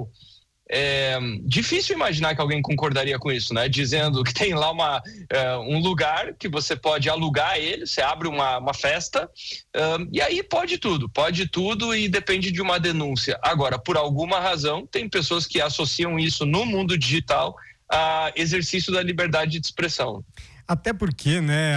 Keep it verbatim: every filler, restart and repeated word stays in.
digital, é difícil imaginar que alguém concordaria com isso, né? Dizendo que tem lá uma, uh, um lugar que você pode alugar ele, você abre uma, uma festa, uh, e aí pode tudo, pode tudo e depende de uma denúncia. Agora, por alguma razão, tem pessoas que associam isso no mundo digital a exercício da liberdade de expressão. Até porque, né,